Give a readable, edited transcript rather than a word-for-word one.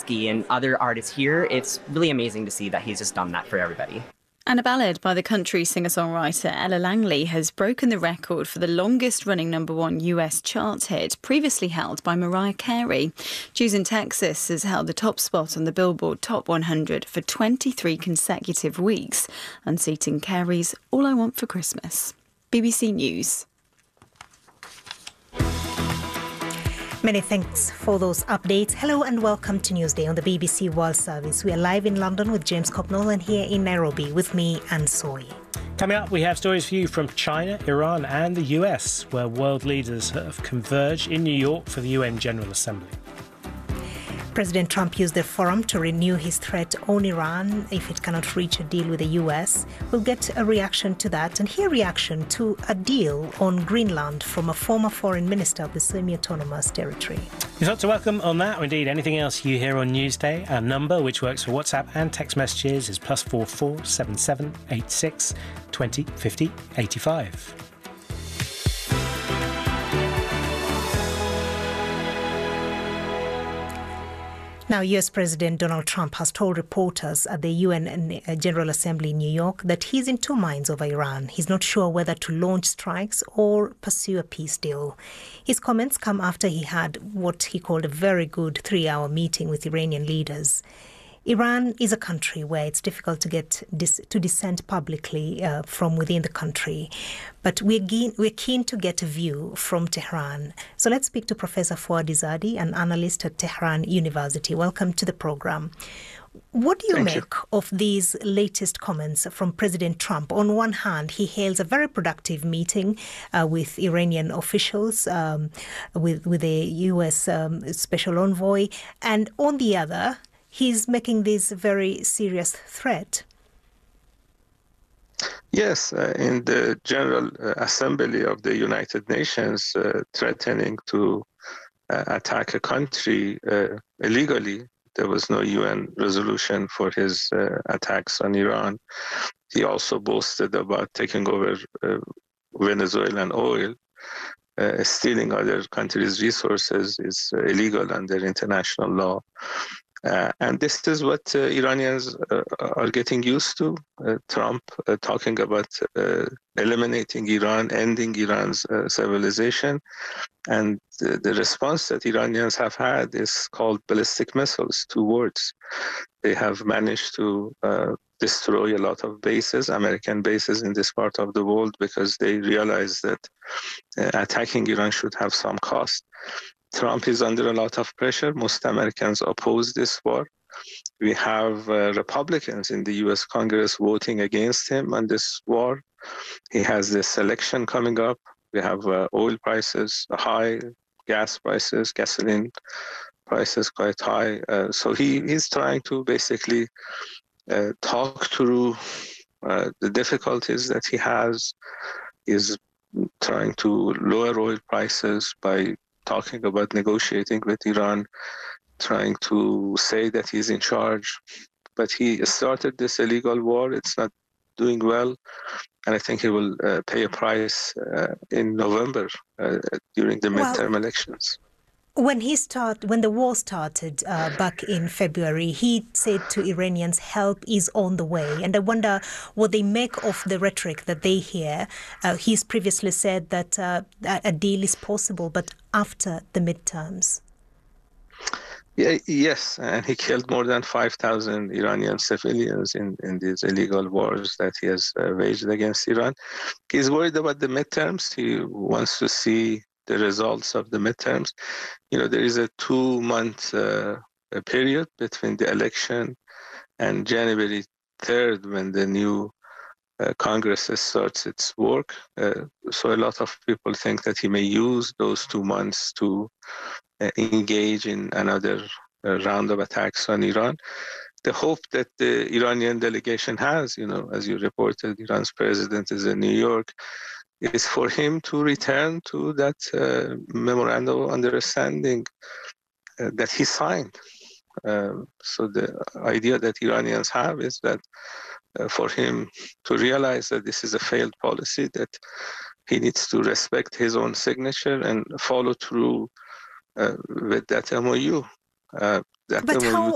Zelensky and other artists here, it's really amazing to see that he's just done that for everybody. And a ballad by the country singer-songwriter Ella Langley has broken the record for the longest-running #1 US chart hit, previously held by Mariah Carey. Choosing Texas has held the top spot on the Billboard Top 100 for 23 consecutive weeks, unseating Carey's All I Want for Christmas. BBC News. Many thanks for those updates. Hello and welcome to Newsday on the BBC World Service. We are live in London with James Copnall and here in Nairobi with me, Anne Soy. Coming up, we have stories for you from China, Iran and the US, where world leaders have converged in New York for the UN General Assembly. President Trump used the forum to renew his threat on Iran if it cannot reach a deal with the US. We'll get a reaction to that and hear reaction to a deal on Greenland from a former foreign minister of the semi-autonomous territory. You'd like to welcome on that or indeed anything else you hear on Newsday. Our number, which works for WhatsApp and text messages, is +44 77 86 20 50 85. Now, US President Donald Trump has told reporters at the UN General Assembly in New York that he's in two minds over Iran. He's not sure whether to launch strikes or pursue a peace deal. His comments come after he had what he called a very good 3-hour meeting with Iranian leaders. Iran is a country where it's difficult to get to dissent publicly from within the country. But we're keen to get a view from Tehran. So let's speak to Professor Fouad Izzadi, an analyst at Tehran University. Welcome to the program. What do you make of these latest comments from President Trump? On one hand, he hails a very productive meeting with Iranian officials, with the U.S. Special Envoy, and on the other, he's making this very serious threat. Yes, in the General Assembly of the United Nations, threatening to attack a country illegally. There was no UN resolution for his attacks on Iran. He also boasted about taking over Venezuelan oil. Stealing other countries' resources is illegal under international law. And this is what Iranians are getting used to. Trump talking about eliminating Iran, ending Iran's civilization. And the response that Iranians have had is called ballistic missiles, 2 words. They have managed to destroy a lot of bases, American bases in this part of the world, because they realize that attacking Iran should have some cost. Trump is under a lot of pressure. Most Americans oppose this war. We have Republicans in the U.S. Congress voting against him on this war. He has this election coming up. We have oil prices high, gas prices, gasoline prices quite high. So he's trying to basically talk through the difficulties that he has. He's trying to lower oil prices by talking about negotiating with Iran, trying to say that he's in charge. But he started this illegal war. It's not doing well. And I think he will pay a price in November during the midterm elections. When the war started back in February, he said to Iranians, help is on the way. And I wonder what they make of the rhetoric that they hear. He's previously said that a deal is possible, but after the midterms. Yeah, yes, and he killed more than 5,000 Iranian civilians in these illegal wars that he has waged against Iran. He's worried about the midterms. He wants to see the results of the midterms. You know, there is a 2-month period between the election and January 3rd when the new Congress starts its work. So a lot of people think that he may use those 2 months to engage in another round of attacks on Iran. The hope that the Iranian delegation has, you know, as you reported, Iran's president is in New York, is for him to return to that memorandum of understanding that he signed. So the idea that Iranians have is that for him to realize that this is a failed policy, that he needs to respect his own signature and follow through with that MOU. But